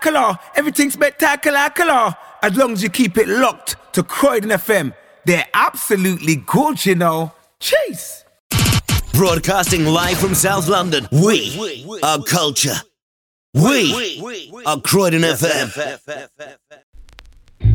Everything's spectacular. As long as you keep it locked to Croydon FM, they're absolutely good, you know. Chase. Broadcasting live from South London, we are culture. We are Croydon FM.